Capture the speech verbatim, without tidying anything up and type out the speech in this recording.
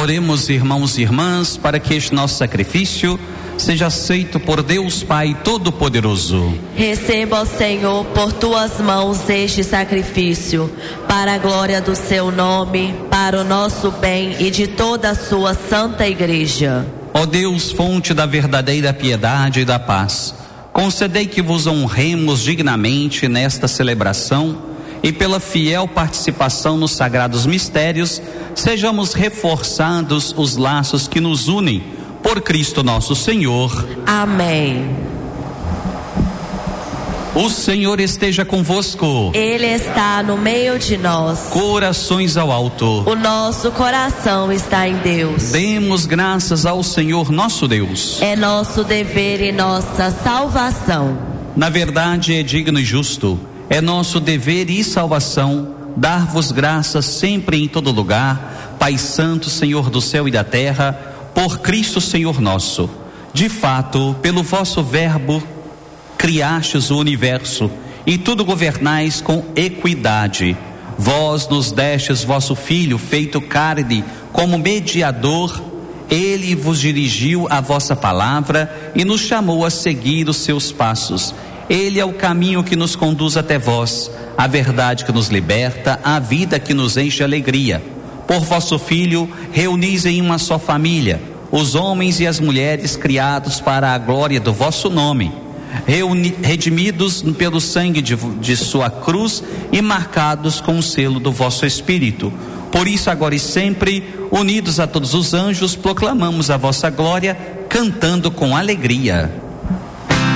Oremos, irmãos e irmãs, para que este nosso sacrifício seja aceito por Deus Pai Todo-Poderoso. Receba, ó Senhor, por tuas mãos este sacrifício, para a glória do seu nome, para o nosso bem e de toda a sua santa igreja. Ó Deus, fonte da verdadeira piedade e da paz, concedei que vos honremos dignamente nesta celebração e pela fiel participação nos sagrados mistérios, sejamos reforçados os laços que nos unem por Cristo nosso Senhor. Amém. O Senhor esteja convosco. Ele está no meio de nós. Corações ao alto. O nosso coração está em Deus. Demos graças ao Senhor nosso Deus. É nosso dever e nossa salvação. Na verdade, é digno e justo, é nosso dever e salvação dar-vos graças sempre e em todo lugar, Pai Santo, Senhor do céu e da terra, por Cristo Senhor nosso. De fato, pelo vosso verbo criastes o universo e tudo governais com equidade. Vós nos destes vosso Filho feito carne como mediador. Ele vos dirigiu a vossa palavra e nos chamou a seguir os seus passos. Ele é o caminho que nos conduz até vós, a verdade que nos liberta, a vida que nos enche de alegria. Por vosso Filho, reunis em uma só família os homens e as mulheres criados para a glória do vosso nome, reuni, redimidos pelo sangue de, de sua cruz e marcados com o selo do vosso Espírito. Por isso, agora e sempre, unidos a todos os anjos, proclamamos a vossa glória, cantando com alegria.